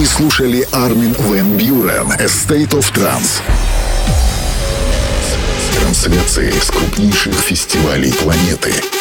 Вы слушали Армин Ван Бюрен «A State of Trance». Трансляции с крупнейших фестивалей планеты.